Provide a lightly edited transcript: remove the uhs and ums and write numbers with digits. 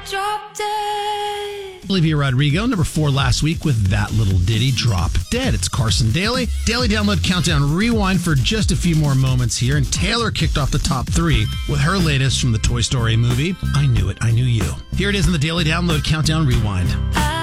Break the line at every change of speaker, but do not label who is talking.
Drop Dead.
Olivia Rodrigo, number 4 last week with that little ditty, Drop Dead. It's Carson Daly. Daily Download Countdown Rewind for just a few more moments here. And Taylor kicked off the top 3 with her latest from the Toy Story movie, I Knew It, I Knew You. Here it is in the Daily Download Countdown Rewind.